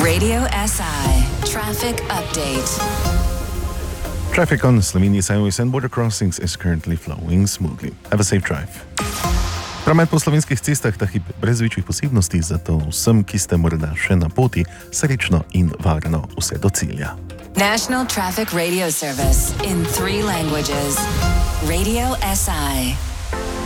Radio SI Traffic Update. Traffic on Slovenia's highways and border crossings is currently flowing smoothly. Have a safe drive. Promet po slovenskih cestah ta hip brez večjih posebnosti, zato vsem, ki ste morda še na poti, srečno in varno vse do cilja. National Traffic Radio Service in 3 languages. Radio SI.